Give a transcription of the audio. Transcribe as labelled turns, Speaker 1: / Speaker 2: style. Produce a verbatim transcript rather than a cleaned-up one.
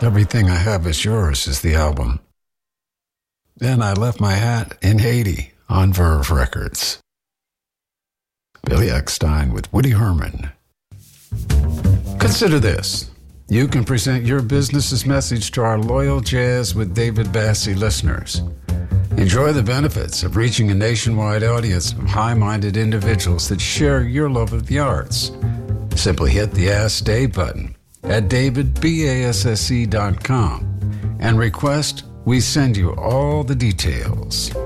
Speaker 1: Everything I Have Is Yours is the album. Then I Left My Hat in Haiti on Verve Records. Billy Eckstine with Woody Herman. Consider this. You can present your business's message to our loyal Jazz with David Bassie listeners. Enjoy the benefits of reaching a nationwide audience of high-minded individuals that share your love of the arts. Simply hit the Ask Dave button at david basse dot com and request we send you all the details.